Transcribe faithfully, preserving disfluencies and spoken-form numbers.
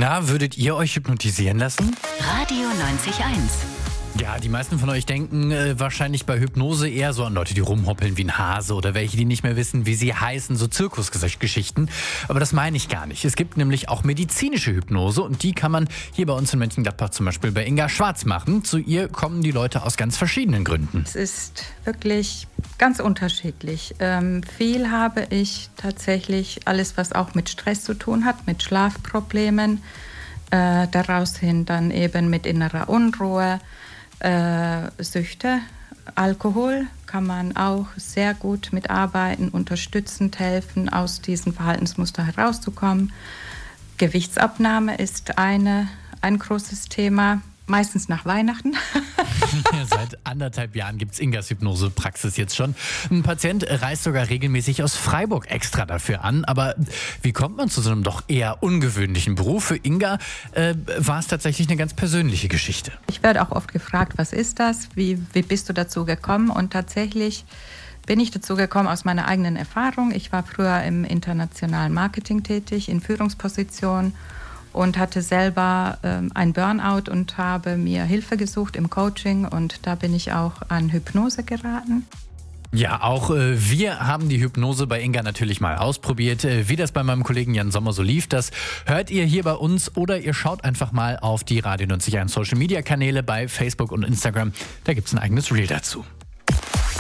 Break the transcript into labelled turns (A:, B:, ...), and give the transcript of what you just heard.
A: Na, würdet ihr euch hypnotisieren lassen?
B: Radio neunzig Komma eins.
A: Ja, die meisten von euch denken äh, wahrscheinlich bei Hypnose eher so an Leute, die rumhoppeln wie ein Hase oder welche, die nicht mehr wissen, wie sie heißen, so Zirkusgeschichten. Aber das meine ich gar nicht. Es gibt nämlich auch medizinische Hypnose und die kann man hier bei uns in Mönchengladbach zum Beispiel bei Inga Schwarz machen. Zu ihr kommen die Leute aus ganz verschiedenen Gründen.
C: Es ist wirklich ganz unterschiedlich. Ähm, viel habe ich tatsächlich alles, was auch mit Stress zu tun hat, mit Schlafproblemen, äh, daraus hin dann eben mit innerer Unruhe. Äh, Süchte, Alkohol kann man auch sehr gut mitarbeiten, unterstützend helfen, aus diesem Verhaltensmuster herauszukommen. Gewichtsabnahme ist eine, ein großes Thema, meistens nach Weihnachten.
A: Seit anderthalb Jahren gibt es Ingas Hypnosepraxis jetzt schon. Ein Patient reist sogar regelmäßig aus Freiburg extra dafür an. Aber wie kommt man zu so einem doch eher ungewöhnlichen Beruf? Für Inga äh, war es tatsächlich eine ganz persönliche Geschichte.
C: Ich werde auch oft gefragt, was ist das? Wie, wie bist du dazu gekommen? Und tatsächlich bin ich dazu gekommen aus meiner eigenen Erfahrung. Ich war früher im internationalen Marketing tätig, in Führungspositionen. Und hatte selber ähm, ein Burnout und habe mir Hilfe gesucht im Coaching und da bin ich auch an Hypnose geraten.
A: Ja, auch äh, wir haben die Hypnose bei Inga natürlich mal ausprobiert. Äh, wie das bei meinem Kollegen Jan Sommer so lief, das hört ihr hier bei uns oder ihr schaut einfach mal auf die Radio neunzig Komma eins Social Media Kanäle bei Facebook und Instagram. Da gibt es ein eigenes Reel dazu.